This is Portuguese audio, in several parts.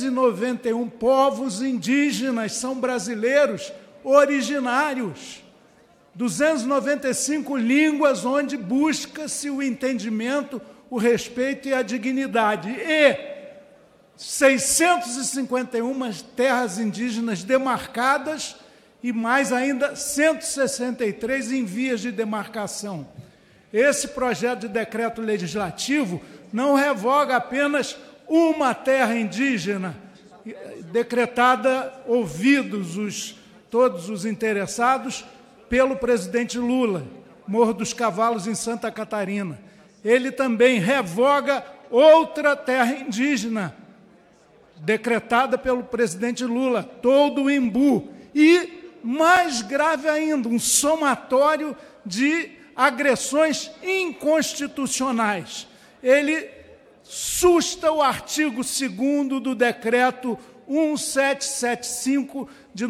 291 povos indígenas são brasileiros originários. 295 línguas onde busca-se o entendimento, o respeito e a dignidade. E 651 terras indígenas demarcadas e mais ainda 163 em vias de demarcação. Esse projeto de decreto legislativo não revoga apenas uma terra indígena, decretada, ouvidos todos os interessados, pelo presidente Lula, Morro dos Cavalos, em Santa Catarina. Ele também revoga outra terra indígena, decretada pelo presidente Lula, Todo o Imbu. E, mais grave ainda, um somatório de agressões inconstitucionais. Ele susta o artigo 2º do decreto 1775 de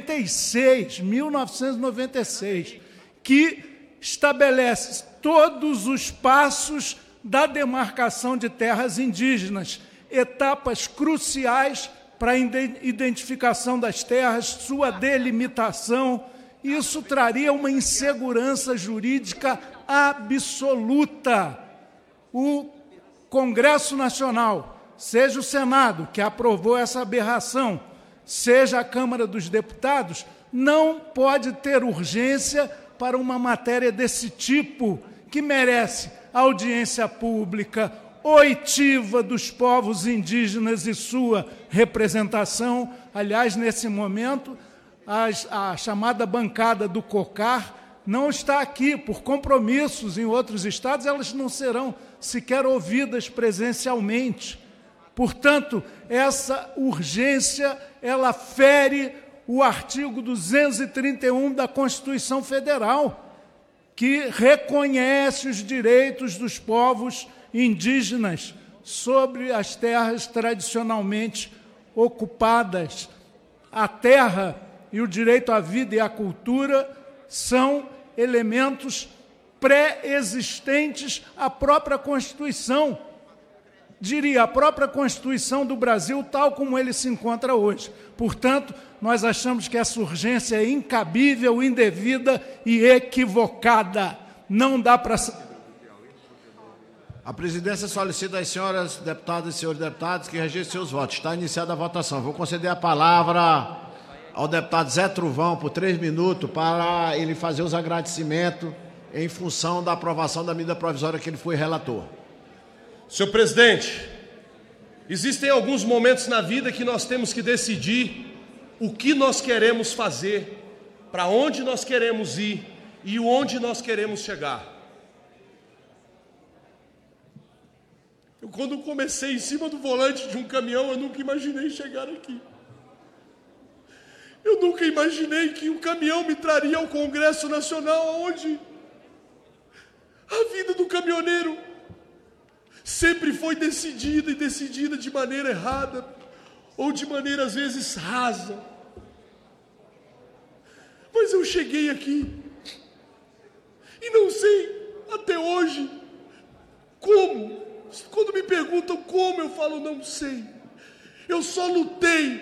1996, que estabelece todos os passos da demarcação de terras indígenas, etapas cruciais para a identificação das terras, sua delimitação. Isso traria uma insegurança jurídica absoluta. O Congresso Nacional, seja o Senado, que aprovou essa aberração, seja a Câmara dos Deputados, não pode ter urgência para uma matéria desse tipo, que merece audiência pública, oitiva dos povos indígenas e sua representação. Aliás, nesse momento, a chamada bancada do COCAR não está aqui, por compromissos em outros estados, elas não serão sequer ouvidas presencialmente. Portanto, essa urgência, ela fere o artigo 231 da Constituição Federal, que reconhece os direitos dos povos indígenas sobre as terras tradicionalmente ocupadas. A terra e o direito à vida e à cultura são elementos pré-existentes à própria Constituição. Diria, a própria Constituição do Brasil, tal como ele se encontra hoje. Portanto, nós achamos que essa urgência é incabível, indevida e equivocada. Não dá para... A presidência solicita às senhoras deputadas e senhores deputados que registrem seus votos. Está iniciada a votação. Vou conceder a palavra ao deputado Zé Truvão por 3 minutos para ele fazer os agradecimentos em função da aprovação da medida provisória que ele foi relator. Senhor presidente, existem alguns momentos na vida que nós temos que decidir o que nós queremos fazer, para onde nós queremos ir e onde nós queremos chegar. Quando comecei em cima do volante de um caminhão, eu nunca imaginei chegar aqui. Eu nunca imaginei que um caminhão me traria ao Congresso Nacional, onde a vida do caminhoneiro sempre foi decidida de maneira errada, ou de maneira, às vezes, rasa. Mas eu cheguei aqui, e não sei, até hoje, como. Quando me perguntam como, eu falo, não sei. Eu só lutei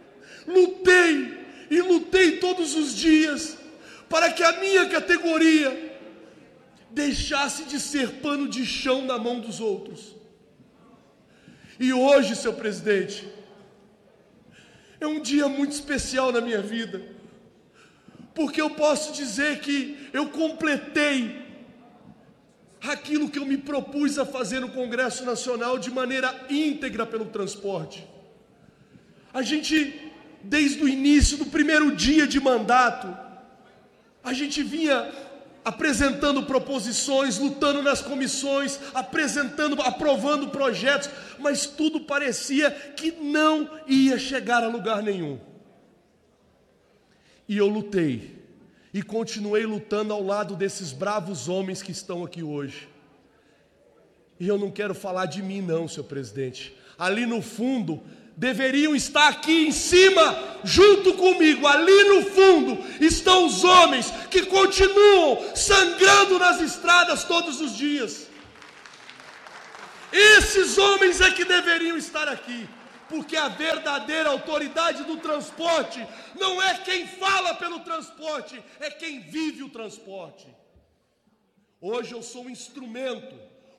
todos os dias, para que a minha categoria deixasse de ser pano de chão na mão dos outros. E hoje, senhor presidente, é um dia muito especial na minha vida, porque eu posso dizer que eu completei aquilo que eu me propus a fazer no Congresso Nacional de maneira íntegra pelo transporte. A gente, desde o início, do primeiro dia de mandato, a gente vinha apresentando proposições, lutando nas comissões, aprovando projetos, mas tudo parecia que não ia chegar a lugar nenhum. E eu lutei, e continuei lutando ao lado desses bravos homens que estão aqui hoje. E eu não quero falar de mim não, senhor presidente. Ali no fundo, deveriam estar aqui em cima, junto comigo, ali no fundo, estão os homens que continuam sangrando nas estradas todos os dias. Esses homens é que deveriam estar aqui, porque a verdadeira autoridade do transporte não é quem fala pelo transporte, é quem vive o transporte. Hoje eu sou um instrumento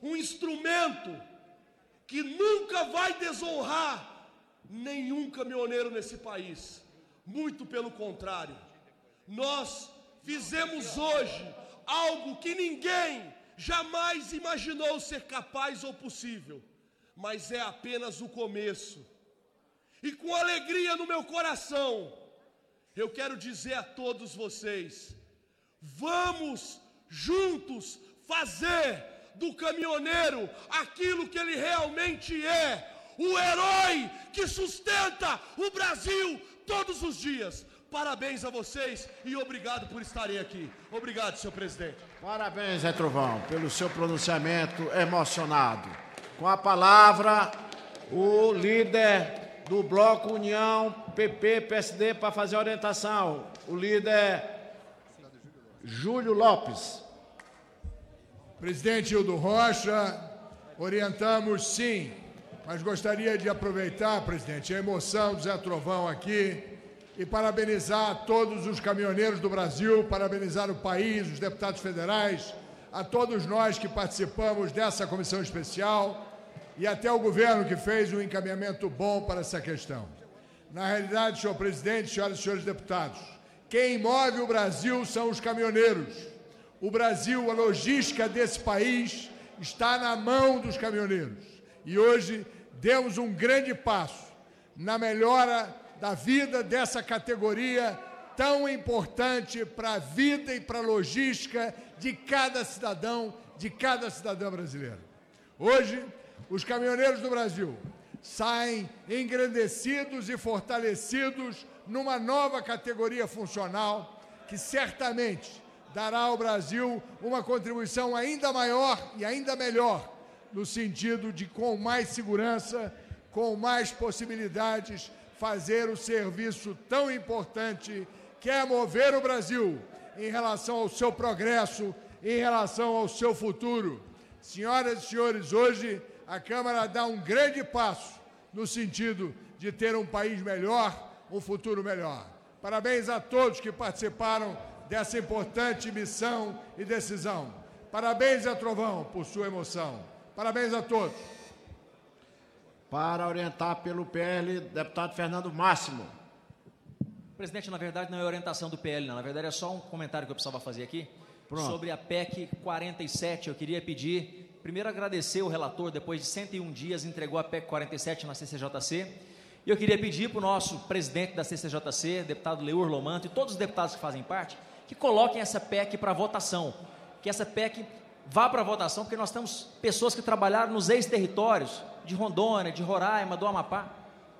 que nunca vai desonrar nenhum caminhoneiro nesse país. Muito pelo contrário, nós fizemos hoje algo que ninguém jamais imaginou ser capaz ou possível, mas é apenas o começo. E com alegria no meu coração, eu quero dizer a todos vocês: vamos juntos fazer do caminhoneiro aquilo que ele realmente é, o herói que sustenta o Brasil todos os dias. Parabéns a vocês e obrigado por estarem aqui. Obrigado, senhor presidente. Parabéns, Zé Trovão, pelo seu pronunciamento emocionado. Com a palavra, o líder do Bloco União, PP, PSD, para fazer a orientação. O líder Júlio Lopes. Presidente Hildo Rocha, orientamos sim, mas gostaria de aproveitar, presidente, a emoção do Zé Trovão aqui e parabenizar todos os caminhoneiros do Brasil, parabenizar o país, os deputados federais, a todos nós que participamos dessa comissão especial e até o governo que fez um encaminhamento bom para essa questão. Na realidade, senhor presidente, senhoras e senhores deputados, quem move o Brasil são os caminhoneiros. O Brasil, a logística desse país está na mão dos caminhoneiros. E hoje demos um grande passo na melhora da vida dessa categoria tão importante para a vida e para a logística de cada cidadão, de cada cidadã brasileira. Hoje, os caminhoneiros do Brasil saem engrandecidos e fortalecidos numa nova categoria funcional que certamente dará ao Brasil uma contribuição ainda maior e ainda melhor, no sentido de, com mais segurança, com mais possibilidades, fazer o serviço tão importante que é mover o Brasil em relação ao seu progresso, em relação ao seu futuro. Senhoras e senhores, hoje a Câmara dá um grande passo no sentido de ter um país melhor, um futuro melhor. Parabéns a todos que participaram dessa importante missão e decisão. Parabéns, Zé Trovão, por sua emoção. Parabéns a todos. Para orientar pelo PL, deputado Fernando Máximo. Presidente, na verdade não é orientação do PL, não. Na verdade é só um comentário que eu precisava fazer aqui. Pronto. Sobre a PEC 47. Eu queria pedir, primeiro agradecer o relator, depois de 101 dias, entregou a PEC 47 na CCJC. E eu queria pedir para o nosso presidente da CCJC, deputado Leur Lomanto, e todos os deputados que fazem parte, que coloquem essa PEC para votação. Que essa PEC vá para votação, porque nós temos pessoas que trabalharam nos ex-territórios de Rondônia, de Roraima, do Amapá,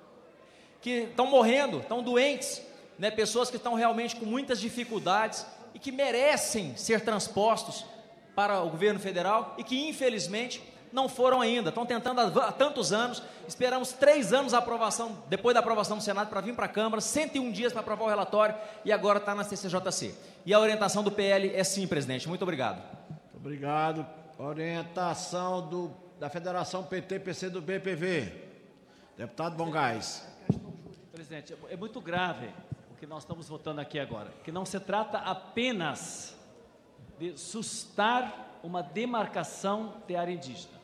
que estão morrendo, estão doentes, né? Pessoas que estão realmente com muitas dificuldades e que merecem ser transpostos para o governo federal e que, infelizmente, não foram ainda. Estão tentando há tantos anos, esperamos 3 anos a aprovação, depois da aprovação do Senado, para vir para a Câmara, 101 dias para aprovar o relatório e agora está na CCJC. E a orientação do PL é sim, presidente. Muito obrigado. Muito obrigado. Orientação da Federação PT-PC do BPV. Deputado Bongás. Presidente, é muito grave o que nós estamos votando aqui agora, que não se trata apenas de sustar uma demarcação de área indígena.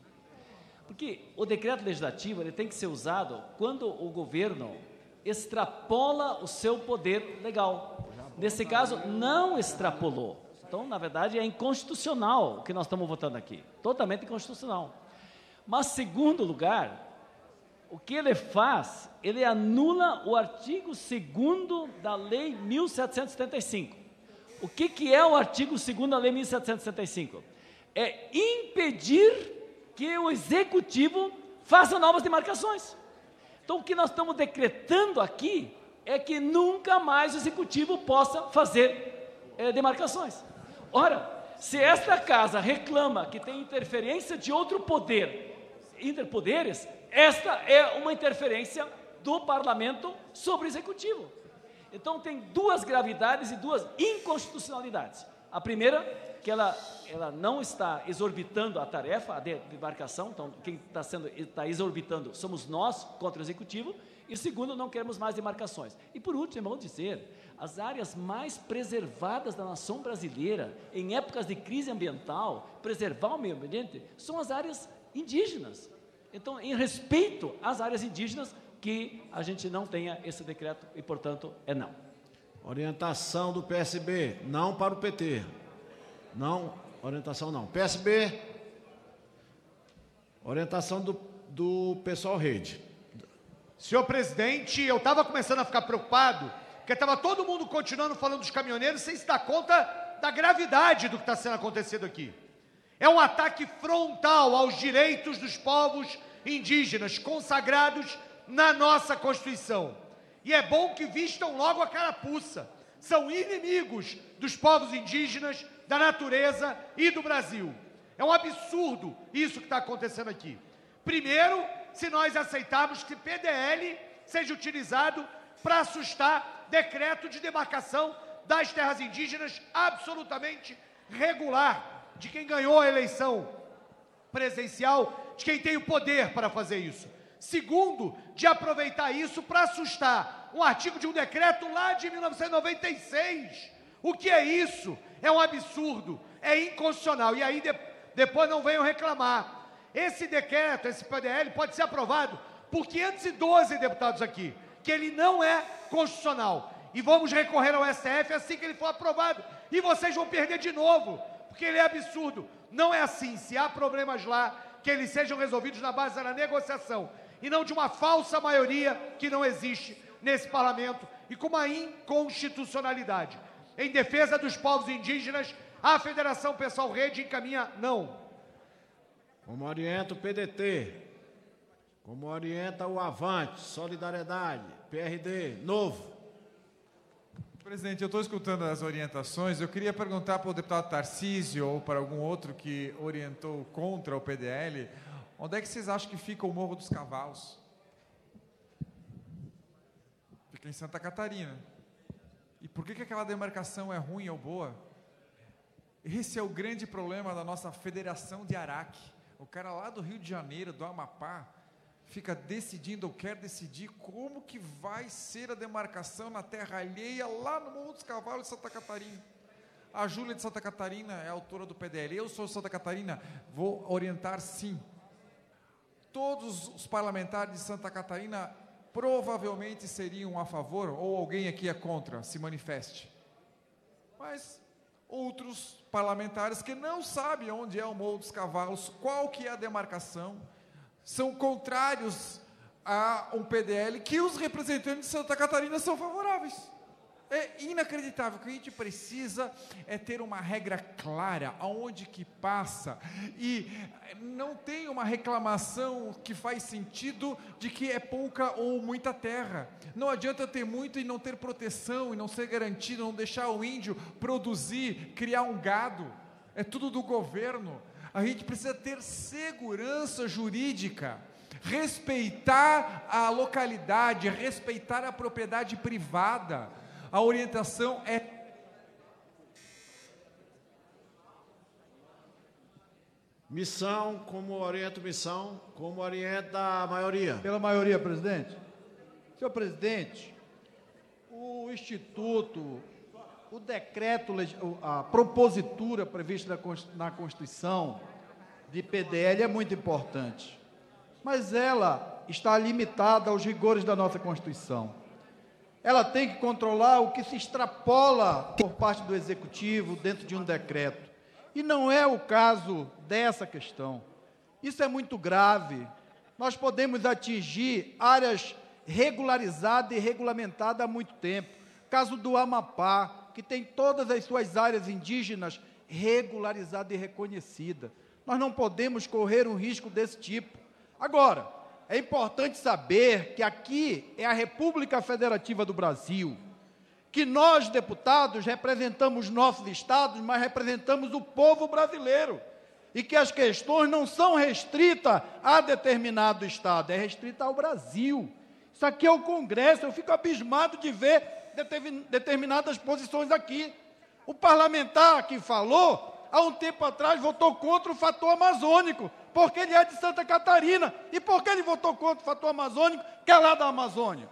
Porque o decreto legislativo ele tem que ser usado quando o governo extrapola o seu poder legal. Nesse caso, não extrapolou. Então, na verdade, é inconstitucional o que nós estamos votando aqui. Totalmente inconstitucional. Mas, segundo lugar, o que ele faz, ele anula o artigo 2º da Lei 1775. O que é o artigo 2º da Lei 1775? É impedir que o Executivo faça novas demarcações. Então, o que nós estamos decretando aqui é que nunca mais o Executivo possa fazer demarcações. Ora, se esta casa reclama que tem interferência de outro poder, interpoderes, esta é uma interferência do Parlamento sobre o Executivo. Então, tem 2 gravidades e 2 inconstitucionalidades. A primeira, que ela não está exorbitando a tarefa, a demarcação, então quem está exorbitando somos nós contra o Executivo. E segundo, não queremos mais demarcações. E por último, vamos dizer, as áreas mais preservadas da nação brasileira, em épocas de crise ambiental, preservar o meio ambiente, são as áreas indígenas. Então, em respeito às áreas indígenas, que a gente não tenha esse decreto e, portanto, é não. Orientação do PSB, não para o PT. Não, orientação não. PSB, orientação do pessoal Rede. Senhor presidente, eu estava começando a ficar preocupado, porque estava todo mundo continuando falando dos caminhoneiros sem se dar conta da gravidade do que está sendo acontecido aqui. É um ataque frontal aos direitos dos povos indígenas consagrados na nossa Constituição. E é bom que vistam logo a carapuça. São inimigos dos povos indígenas, da natureza e do Brasil. É um absurdo isso que está acontecendo aqui. Primeiro, se nós aceitarmos que PDL seja utilizado para assustar decreto de demarcação das terras indígenas absolutamente regular, de quem ganhou a eleição presencial, de quem tem o poder para fazer isso. Segundo, de aproveitar isso para assustar um artigo de um decreto lá de 1996. O que é isso? É um absurdo, é inconstitucional. E aí depois não venham reclamar. Esse decreto, esse PDL, pode ser aprovado por 512 deputados aqui, que ele não é constitucional. E vamos recorrer ao STF assim que ele for aprovado. E vocês vão perder de novo, porque ele é absurdo. Não é assim. Se há problemas lá, que eles sejam resolvidos na base da negociação, e não de uma falsa maioria que não existe nesse parlamento, e com uma inconstitucionalidade. Em defesa dos povos indígenas, a Federação Pessoal Rede encaminha não. Como orienta o PDT, como orienta o Avante, Solidariedade, PRD, Novo. Presidente, eu estou escutando as orientações. Eu queria perguntar para o deputado Tarcísio ou para algum outro que orientou contra o PDL, onde é que vocês acham que fica o Morro dos Cavalos? Fica em Santa Catarina. E por que aquela demarcação é ruim ou boa? Esse é o grande problema da nossa Federação de Araque. O cara lá do Rio de Janeiro, do Amapá, fica decidindo ou quer decidir como que vai ser a demarcação na terra alheia lá no Morro dos Cavalos de Santa Catarina. A Júlia de Santa Catarina é autora do PDL. Eu sou de Santa Catarina, vou orientar sim. Todos os parlamentares de Santa Catarina provavelmente seriam a favor, ou alguém aqui é contra, se manifeste. Mas outros parlamentares que não sabem onde é o Morro dos Cavalos, qual que é a demarcação, são contrários a um PDL que os representantes de Santa Catarina são favoráveis. É inacreditável. O que a gente precisa é ter uma regra clara, aonde que passa, e não tem uma reclamação que faz sentido de que é pouca ou muita terra. Não adianta ter muito e não ter proteção, e não ser garantido, não deixar o índio produzir, criar um gado. É tudo do governo. A gente precisa ter segurança jurídica, respeitar a localidade, respeitar a propriedade privada. A orientação é... Missão, como orienta a maioria. Pela maioria, presidente. Senhor presidente, o Instituto, o decreto, a propositura prevista na Constituição de PDL é muito importante, mas ela está limitada aos rigores da nossa Constituição. Ela tem que controlar o que se extrapola por parte do Executivo dentro de um decreto. E não é o caso dessa questão. Isso é muito grave. Nós podemos atingir áreas regularizadas e regulamentadas há muito tempo. Caso do Amapá, que tem todas as suas áreas indígenas regularizadas e reconhecidas. Nós não podemos correr um risco desse tipo. Agora, é importante saber que aqui é a República Federativa do Brasil, que nós, deputados, representamos nossos estados, mas representamos o povo brasileiro, e que as questões não são restritas a determinado estado, é restrita ao Brasil. Isso aqui é o Congresso, eu fico abismado de ver determinadas posições aqui. O parlamentar que falou, há um tempo atrás, votou contra o fator amazônico, porque ele é de Santa Catarina. E por que ele votou contra o fator amazônico, que é lá da Amazônia?